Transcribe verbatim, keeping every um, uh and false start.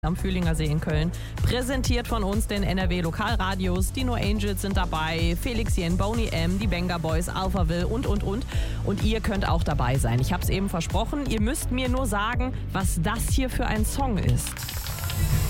am Fühlinger See in Köln. Präsentiert von uns, den N R W Lokalradios. Die No Angels sind dabei, Felix Jen, Boney M., die Venga Boys, Alphaville und, und, und. Und ihr könnt auch dabei sein. Ich habe es eben versprochen. Ihr müsst mir nur sagen, was das hier für ein Song ist.